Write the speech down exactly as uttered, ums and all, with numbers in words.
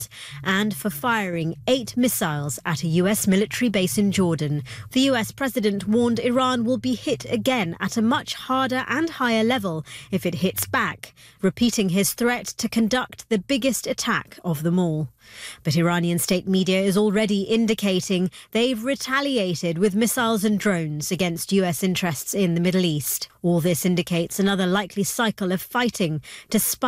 and for firing eight missiles at a U S military base in Jordan. The U S president warned Iran will be hit again at a much harder and higher level if it hits back, repeating his threat to conduct the biggest attack of them all. But Iranian state media is already indicating they've retaliated with missiles and drones against U S interests in the Middle East. All this indicates another likely cycle of fighting, despite